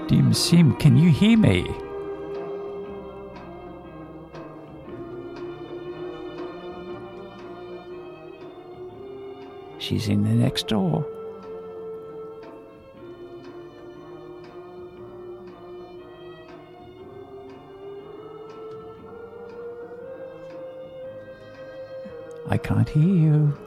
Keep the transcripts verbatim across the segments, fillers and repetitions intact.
Dim Sim, can you hear me? She's in the next door. I can't hear you.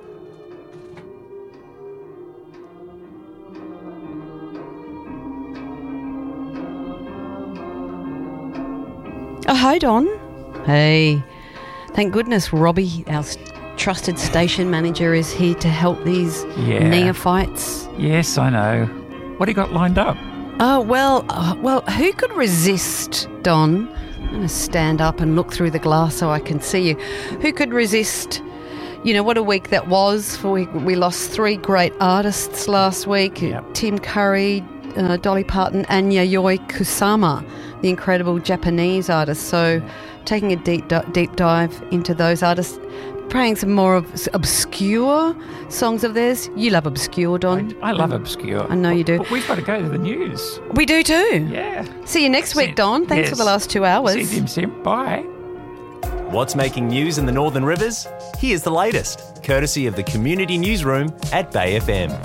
Oh, hi, Don. Hey. Thank goodness Robbie, our trusted station manager, is here to help these Yeah. neophytes. Yes, I know. What do you got lined up? Oh, well, uh, well, who could resist, Don? I'm going to stand up and look through the glass so I can see you. Who could resist? You know, what a week that was. For we, we lost three great artists last week. Yep. Tim Curry, uh, Dolly Parton and Yayoi Kusama, the incredible Japanese artist. So taking a deep deep dive into those artists, playing some more of obscure songs of theirs. You love obscure, Don. I, I love obscure. I know you do. But we've got to go to the news. We do too. Yeah. See you next week, See- Don. Thanks yes. for the last two hours. See you, Dim Sim. Bye. What's making news in the Northern Rivers? Here's the latest, courtesy of the Community Newsroom at Bay F M.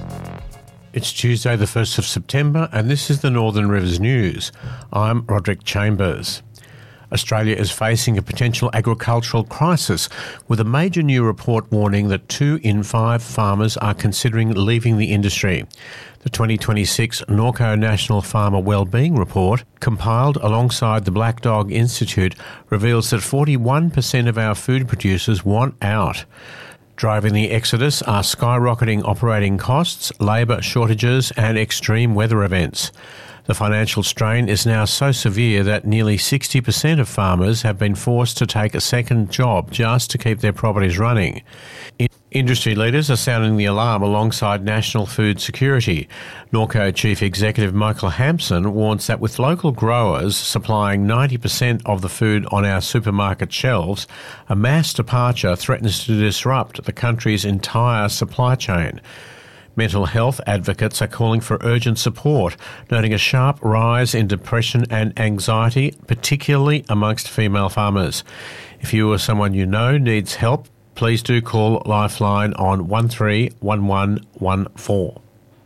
It's Tuesday the first of September and this is the Northern Rivers News. I'm Roderick Chambers. Australia is facing a potential agricultural crisis with a major new report warning that two in five farmers are considering leaving the industry. The twenty twenty-six Norco National Farmer Wellbeing Report, compiled alongside the Black Dog Institute, reveals that forty-one percent of our food producers want out. Driving the exodus are skyrocketing operating costs, labour shortages and extreme weather events. The financial strain is now so severe that nearly sixty percent of farmers have been forced to take a second job just to keep their properties running. In- Industry leaders are sounding the alarm alongside national food security. Norco Chief Executive Michael Hampson warns that with local growers supplying ninety percent of the food on our supermarket shelves, a mass departure threatens to disrupt the country's entire supply chain. Mental health advocates are calling for urgent support, noting a sharp rise in depression and anxiety, particularly amongst female farmers. If you or someone you know needs help, please do call Lifeline on one three one one one four.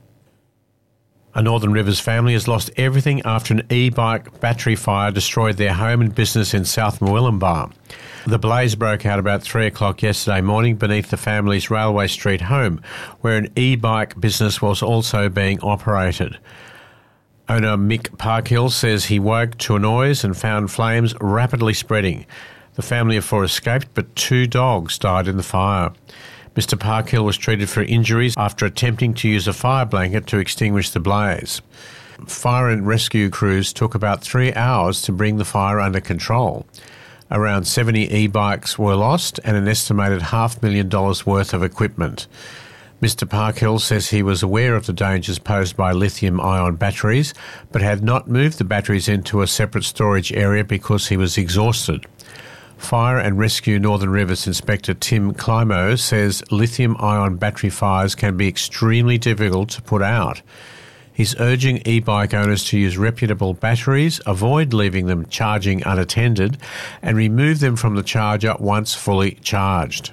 A Northern Rivers family has lost everything after an e-bike battery fire destroyed their home and business in South Murwillumbah. The blaze broke out about three o'clock yesterday morning beneath the family's Railway Street home, where an e-bike business was also being operated. Owner Mick Parkhill says he woke to a noise and found flames rapidly spreading. The family of four escaped, but two dogs died in the fire. Mister Parkhill was treated for injuries after attempting to use a fire blanket to extinguish the blaze. Fire and rescue crews took about three hours to bring the fire under control. Around seventy e-bikes were lost and an estimated half million dollars worth of equipment. Mister Parkhill says he was aware of the dangers posed by lithium-ion batteries, but had not moved the batteries into a separate storage area because he was exhausted. Fire and Rescue Northern Rivers Inspector Tim Climo says lithium-ion battery fires can be extremely difficult to put out. He's urging e-bike owners to use reputable batteries, avoid leaving them charging unattended, and remove them from the charger once fully charged.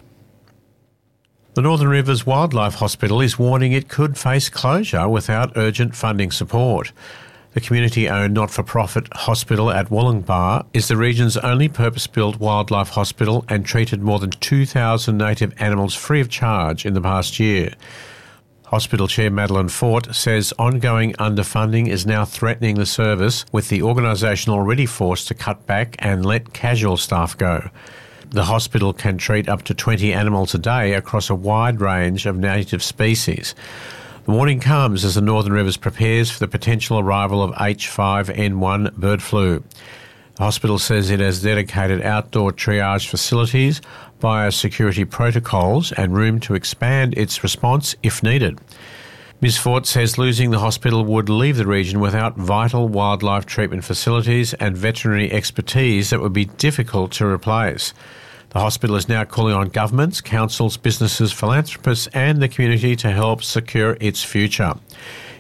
The Northern Rivers Wildlife Hospital is warning it could face closure without urgent funding support. The community-owned not-for-profit hospital at Wollongbar is the region's only purpose-built wildlife hospital and treated more than two thousand native animals free of charge in the past year. Hospital Chair Madeline Fort says ongoing underfunding is now threatening the service, with the organisation already forced to cut back and let casual staff go. The hospital can treat up to twenty animals a day across a wide range of native species. The warning comes as the Northern Rivers prepares for the potential arrival of H five N one bird flu. The hospital says it has dedicated outdoor triage facilities, biosecurity protocols and room to expand its response if needed. Miz Fort says losing the hospital would leave the region without vital wildlife treatment facilities and veterinary expertise that would be difficult to replace. The hospital is now calling on governments, councils, businesses, philanthropists and the community to help secure its future.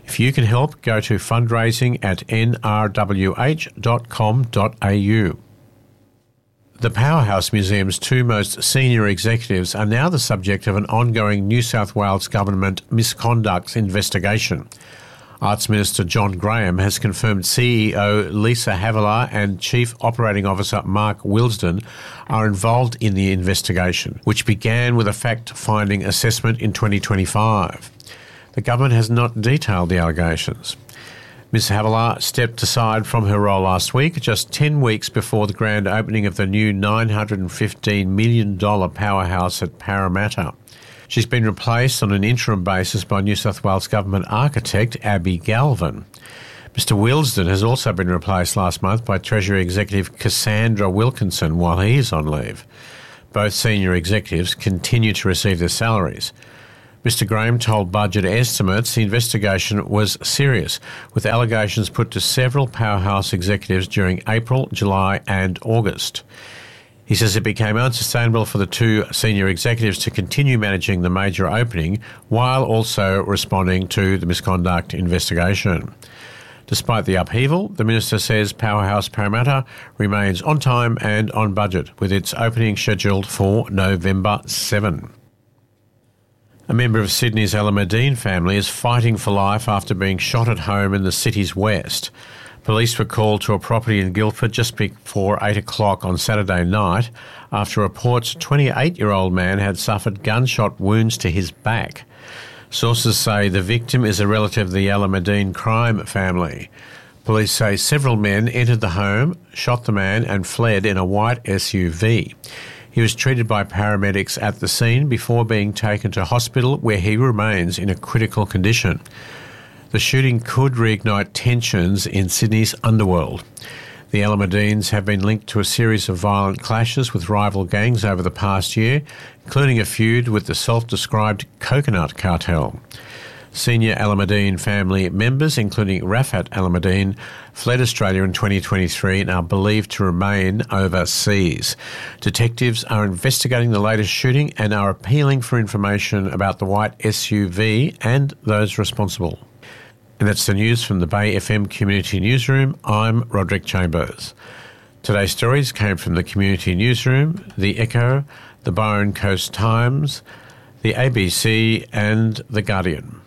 If you can help, go to fundraising at n r w h dot com dot a u. The Powerhouse Museum's two most senior executives are now the subject of an ongoing New South Wales Government misconduct investigation. Arts Minister John Graham has confirmed C E O Lisa Havilah and Chief Operating Officer Mark Wilsden are involved in the investigation, which began with a fact-finding assessment in twenty twenty-five. The government has not detailed the allegations. Miz Havilah stepped aside from her role last week, just ten weeks before the grand opening of the new nine hundred fifteen million dollars powerhouse at Parramatta. She's been replaced on an interim basis by New South Wales Government architect Abby Galvin. Mister Wilsden has also been replaced last month by Treasury Executive Cassandra Wilkinson while he's on leave. Both senior executives continue to receive their salaries. Mister Graham told Budget Estimates the investigation was serious, with allegations put to several powerhouse executives during April, July and August. He says it became unsustainable for the two senior executives to continue managing the major opening while also responding to the misconduct investigation. Despite the upheaval, the Minister says Powerhouse Parramatta remains on time and on budget, with its opening scheduled for November seventh. A member of Sydney's Alameddine family is fighting for life after being shot at home in the city's west. Police were called to a property in Guildford just before eight o'clock on Saturday night after reports a twenty-eight-year-old man had suffered gunshot wounds to his back. Sources say the victim is a relative of the Alameddine crime family. Police say several men entered the home, shot the man and fled in a white S U V. He was treated by paramedics at the scene before being taken to hospital, where he remains in a critical condition. The shooting could reignite tensions in Sydney's underworld. The Alameddines have been linked to a series of violent clashes with rival gangs over the past year, including a feud with the self-described Coconut Cartel. Senior Alameddine family members, including Rafat Alameddine, fled Australia in twenty twenty-three and are believed to remain overseas. Detectives are investigating the latest shooting and are appealing for information about the white S U V and those responsible. And that's the news from the Bay F M Community Newsroom. I'm Roderick Chambers. Today's stories came from the Community Newsroom, The Echo, the Byron Coast Times, the A B C and The Guardian.